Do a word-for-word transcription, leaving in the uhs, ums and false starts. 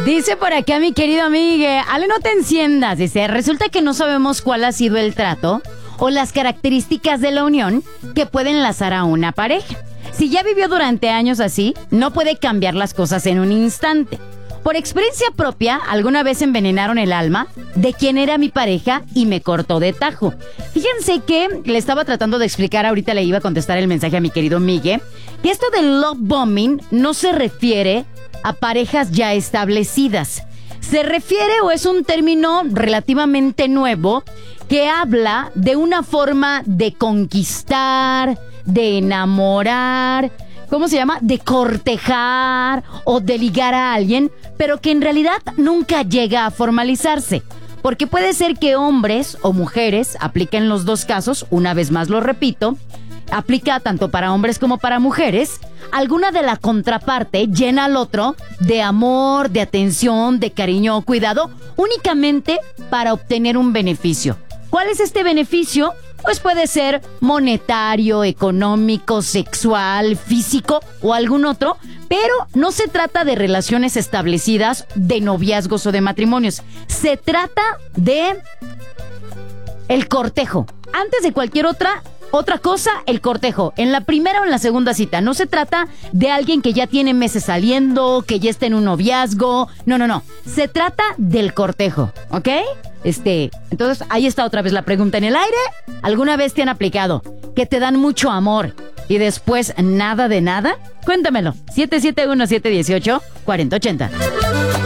Dice por acá mi querido amigo, Ale, no te enciendas. Dice, resulta que no sabemos cuál ha sido el trato o las características de la unión que pueden enlazar a una pareja. Si ya vivió durante años así, no puede cambiar las cosas en un instante. Por experiencia propia, alguna vez envenenaron el alma de quien era mi pareja y me cortó de tajo. Fíjense que le estaba tratando de explicar, ahorita le iba a contestar el mensaje a mi querido Migue, que esto del love bombing no se refiere a parejas ya establecidas. Se refiere, o es un término relativamente nuevo, que habla de una forma de conquistar, de enamorar, ¿cómo se llama? De cortejar o de ligar a alguien, pero que en realidad nunca llega a formalizarse. Porque puede ser que hombres o mujeres apliquen los dos casos, una vez más lo repito, aplica tanto para hombres como para mujeres. Alguna de la contraparte llena al otro de amor, de atención, de cariño o cuidado, únicamente para obtener un beneficio. ¿Cuál es este beneficio? Pues puede ser monetario, económico, sexual, físico o algún otro, pero no se trata de relaciones establecidas, de noviazgos o de matrimonios. Se trata de el cortejo. Antes de cualquier otra Otra cosa, el cortejo, en la primera o en la segunda cita. No se trata de alguien que ya tiene meses saliendo, que ya está en un noviazgo. No, no, no. Se trata del cortejo, ¿ok? Este, entonces, ahí está otra vez la pregunta en el aire. ¿Alguna vez te han aplicado que te dan mucho amor y después nada de nada? Cuéntamelo. siete siete uno, siete uno ocho, cuatro cero ocho cero.